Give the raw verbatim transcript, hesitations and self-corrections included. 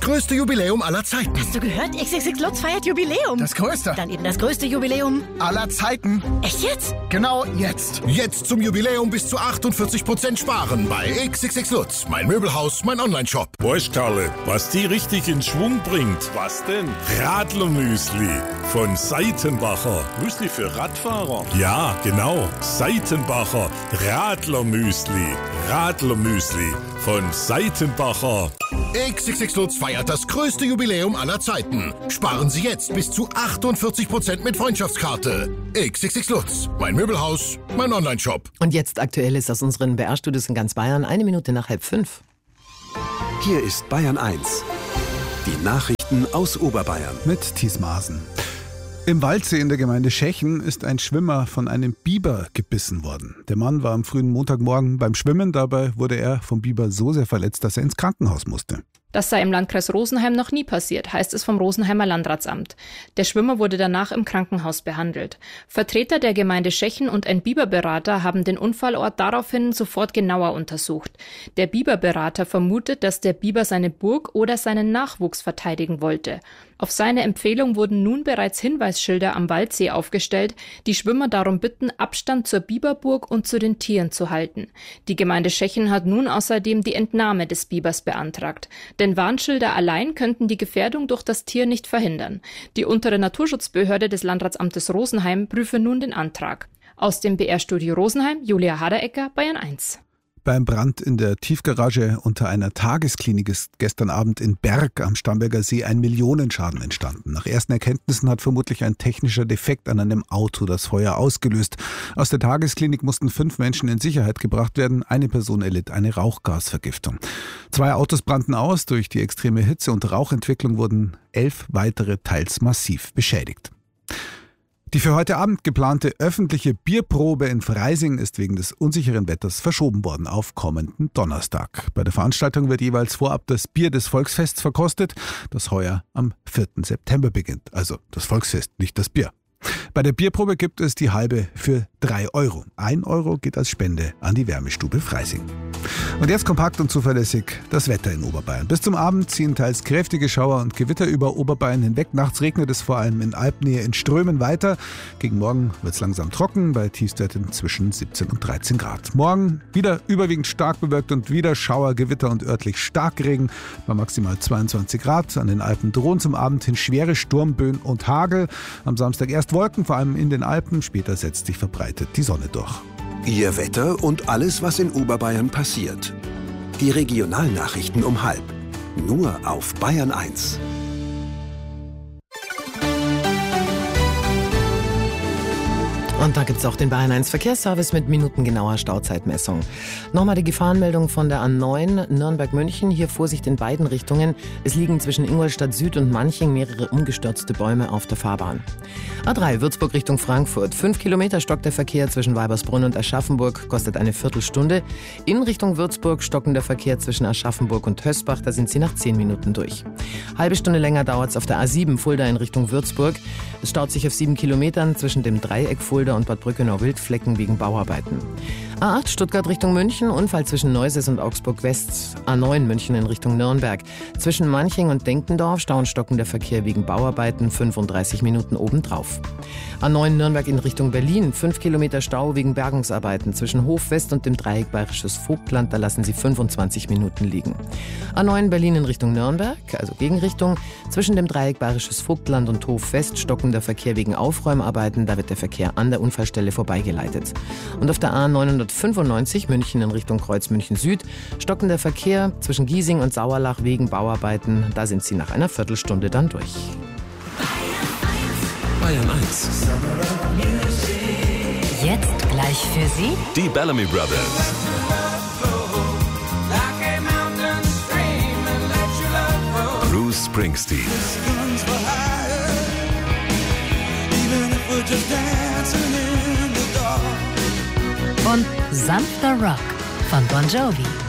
größte Jubiläum aller Zeiten. Hast du gehört? X X X Lutz feiert Jubiläum. Das größte. Dann eben das größte Jubiläum aller Zeiten. Echt jetzt? Genau jetzt. Jetzt zum Jubiläum bis zu achtundvierzig Prozent sparen bei X X X Lutz. Mein Möbelhaus, mein Onlineshop. Weißt Karle, was die richtig in Schwung bringt? Was denn? Radlermüsli von Seitenbacher. Müsli für Radfahrer? Ja, genau. Seitenbacher Radlermüsli. Radlermüsli von Seitenbacher. X X X Lutz feiert das größte Jubiläum aller Zeiten. Sparen Sie jetzt bis zu achtundvierzig Prozent mit Freundschaftskarte. X X X Lutz. Mein Möbelhaus, mein Onlineshop. Und jetzt Aktuelles aus unseren B R-Studios in ganz Bayern. Eine Minute nach halb fünf. Hier ist Bayern eins. Die Nachrichten aus Oberbayern. Mit Thies Maaßen. Im Waldsee in der Gemeinde Schechen ist ein Schwimmer von einem Biber gebissen worden. Der Mann war am frühen Montagmorgen beim Schwimmen. Dabei wurde er vom Biber so sehr verletzt, dass er ins Krankenhaus musste. Das sei im Landkreis Rosenheim noch nie passiert, heißt es vom Rosenheimer Landratsamt. Der Schwimmer wurde danach im Krankenhaus behandelt. Vertreter der Gemeinde Schechen und ein Biberberater haben den Unfallort daraufhin sofort genauer untersucht. Der Biberberater vermutet, dass der Biber seine Burg oder seinen Nachwuchs verteidigen wollte. Auf seine Empfehlung wurden nun bereits Hinweisschilder am Waldsee aufgestellt, die Schwimmer darum bitten, Abstand zur Biberburg und zu den Tieren zu halten. Die Gemeinde Schechen hat nun außerdem die Entnahme des Bibers beantragt. Denn Warnschilder allein könnten die Gefährdung durch das Tier nicht verhindern. Die untere Naturschutzbehörde des Landratsamtes Rosenheim prüfe nun den Antrag. Aus dem B R-Studio Rosenheim, Julia Haderecker, Bayern eins. Beim Brand in der Tiefgarage unter einer Tagesklinik ist gestern Abend in Berg am Starnberger See ein Millionenschaden entstanden. Nach ersten Erkenntnissen hat vermutlich ein technischer Defekt an einem Auto das Feuer ausgelöst. Aus der Tagesklinik mussten fünf Menschen in Sicherheit gebracht werden. Eine Person erlitt eine Rauchgasvergiftung. Zwei Autos brannten aus. Durch die extreme Hitze und Rauchentwicklung wurden elf weitere teils massiv beschädigt. Die für heute Abend geplante öffentliche Bierprobe in Freising ist wegen des unsicheren Wetters verschoben worden auf kommenden Donnerstag. Bei der Veranstaltung wird jeweils vorab das Bier des Volksfests verkostet, das heuer am vierten September beginnt. Also das Volksfest, nicht das Bier. Bei der Bierprobe gibt es die halbe für drei Euro. Ein Euro geht als Spende an die Wärmestube Freising. Und jetzt kompakt und zuverlässig das Wetter in Oberbayern. Bis zum Abend ziehen teils kräftige Schauer und Gewitter über Oberbayern hinweg. Nachts regnet es vor allem in Alpnähe in Strömen weiter. Gegen Morgen wird es langsam trocken, bei Tiefstwerten zwischen siebzehn und dreizehn Grad. Morgen wieder überwiegend stark bewölkt und wieder Schauer, Gewitter und örtlich Starkregen bei maximal zweiundzwanzig Grad. An den Alpen drohen zum Abend hin schwere Sturmböen und Hagel. Am Samstag erst Wolken, vor allem in den Alpen. Später setzt sich verbreitet die Sonne durch. Ihr Wetter und alles, was in Oberbayern passiert. Die Regionalnachrichten um halb. Nur auf Bayern eins. Und da gibt es auch den Bayern eins Verkehrsservice mit minutengenauer Stauzeitmessung. Nochmal die Gefahrenmeldung von der A neun Nürnberg-München. Hier Vorsicht in beiden Richtungen. Es liegen zwischen Ingolstadt Süd und Manching mehrere umgestürzte Bäume auf der Fahrbahn. A drei Würzburg Richtung Frankfurt. Fünf Kilometer stockt der Verkehr zwischen Weibersbrunn und Aschaffenburg. Kostet eine Viertelstunde. In Richtung Würzburg stocken der Verkehr zwischen Aschaffenburg und Hösbach. Da sind sie nach zehn Minuten durch. Halbe Stunde länger dauert es auf der A sieben Fulda in Richtung Würzburg. Es staut sich auf sieben Kilometern zwischen dem Dreieck Fulda und Bad Brückenau-Wildflecken wegen Bauarbeiten. A acht Stuttgart Richtung München, Unfall zwischen Neuses und Augsburg West. A neun München in Richtung Nürnberg. Zwischen Manching und Denkendorf stauen stockender Verkehr wegen Bauarbeiten, fünfunddreißig Minuten obendrauf. A neun Nürnberg in Richtung Berlin, fünf Kilometer Stau wegen Bergungsarbeiten. Zwischen Hof West und dem Dreieck Bayerisches Vogtland, da lassen sie fünfundzwanzig Minuten liegen. A neun Berlin in Richtung Nürnberg, also Gegenrichtung. Zwischen dem Dreieck Bayerisches Vogtland und Hof West stockender Verkehr wegen Aufräumarbeiten, da wird der Verkehr an der Unfallstelle vorbeigeleitet. Und auf der A neunhundertfünfundneunzig München in Richtung Kreuz München Süd stockender Verkehr zwischen Giesing und Sauerlach wegen Bauarbeiten. Da sind sie nach einer Viertelstunde dann durch. Bayern eins. Jetzt gleich für Sie Die Bellamy Brothers. Bruce Springsteen. und Sanfter Rock von Bon Jovi.